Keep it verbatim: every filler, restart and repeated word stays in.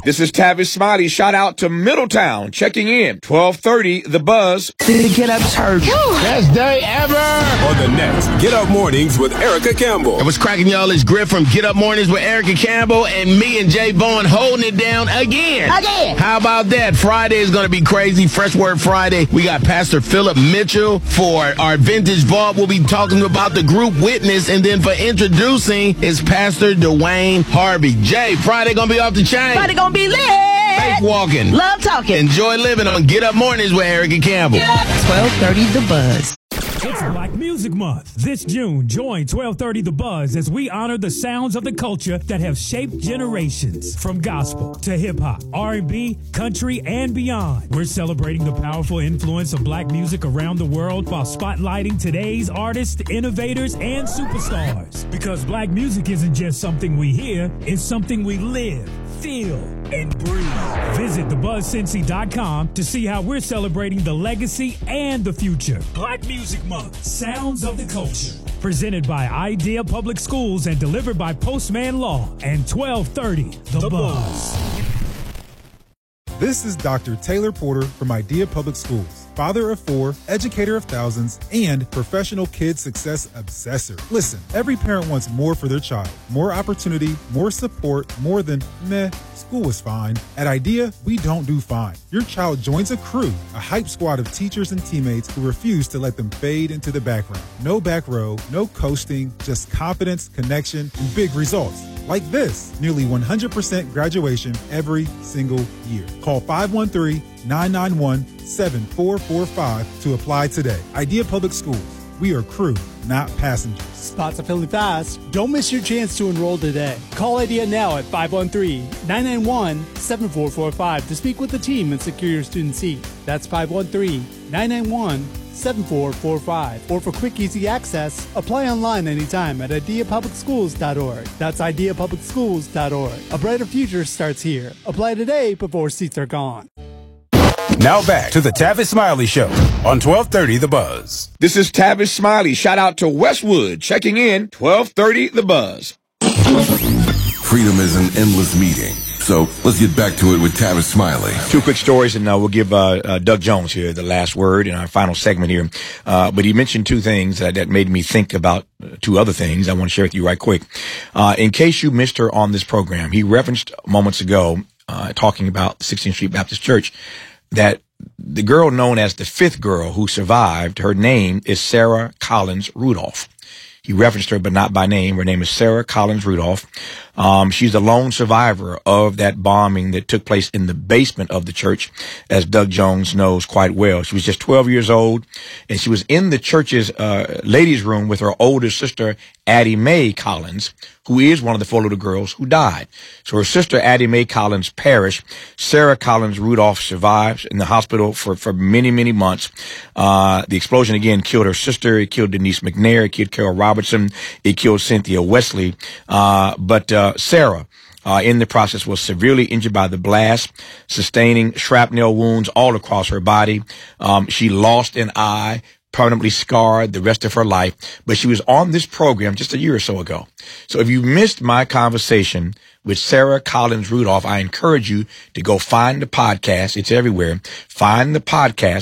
This is Tavis Smiley. Shout out to Middletown. Checking in. twelve thirty, The Buzz. Get up church. Best day ever. On the next Get Up Mornings with Erica Campbell. And what's cracking, y'all? It's Griff from Get Up Mornings with Erica Campbell and me and Jay Vaughn holding it down again. Again. How about that? Friday is going to be crazy. Fresh Word Friday. We got Pastor Philip Mitchell for our Vintage Vault. We'll be talking about the group Witness. And then for introducing is Pastor Dwayne Harvey. Jay, Friday going to be off the chain. Friday going to be lit. Faith walking. Love talking. Enjoy living on Get Up Mornings with Erica Campbell. twelve thirty The Buzz. It's Black Music Month. This June, join twelve thirty The Buzz as we honor the sounds of the culture that have shaped generations. From gospel to hip-hop, R and B, country, and beyond. We're celebrating the powerful influence of black music around the world while spotlighting today's artists, innovators, and superstars. Because black music isn't just something we hear, it's something we live, feel, and breathe. Visit the buzz cincy dot com to see how we're celebrating the legacy and the future. Black Music Month, Sounds of the Culture. Presented by Idea Public Schools and delivered by Postman Law and twelve thirty The, the Buzz. This is Doctor Taylor Porter from Idea Public Schools, father of four, educator of thousands, and professional kid success obsessor. Listen, every parent wants more for their child. More opportunity, more support, more than, meh, school is fine. At Idea, we don't do fine. Your child joins a crew, a hype squad of teachers and teammates who refuse to let them fade into the background. No back row, no coasting, just confidence, connection, and big results. Like this, nearly one hundred percent graduation every single year. Call five one three, nine nine one, seven four four five to apply today. Idea Public Schools. We are crew, not passengers. Spots are filling fast. Don't miss your chance to enroll today. Call Idea now at five one three, nine nine one, seven four four five to speak with the team and secure your student seat. That's five one three, nine nine one, seven four four five. Or for quick, easy access, apply online anytime at idea public schools dot org. That's idea public schools dot org. A brighter future starts here. Apply today before seats are gone. Now back to the Tavis Smiley Show on twelve thirty The Buzz. This is Tavis Smiley. Shout out to Westwood. Checking in. twelve thirty The Buzz. Freedom is an endless meeting. So let's get back to it with Tavis Smiley. Two quick stories, and uh, we'll give uh, uh, Doug Jones here the last word in our final segment here. Uh, but he mentioned two things uh, that made me think about uh, two other things I want to share with you right quick. Uh, in case you missed her on this program, he referenced moments ago, uh, talking about sixteenth Street Baptist Church, that the girl known as the fifth girl who survived, her name is Sarah Collins Rudolph. He referenced her, but not by name. Her name is Sarah Collins Rudolph. Um, she's the lone survivor of that bombing that took place in the basement of the church, as Doug Jones knows quite well. She was just twelve years old, and she was in the church's uh, ladies' room with her older sister, Addie Mae Collins, who is one of the four little girls who died. So her sister, Addie Mae Collins, perished. Sarah Collins Rudolph survived in the hospital for, for many, many months. Uh, the explosion again killed her sister. It killed Denise McNair. It killed Carol Robertson. It killed Cynthia Wesley. Uh, but, uh, Sarah, Uh, in the process, was severely injured by the blast, sustaining shrapnel wounds all across her body. Um, she lost an eye, permanently scarred the rest of her life, but she was on this program just a year or so ago. So if you missed my conversation with Sarah Collins Rudolph, I encourage you to go find the podcast. It's everywhere. Find the podcast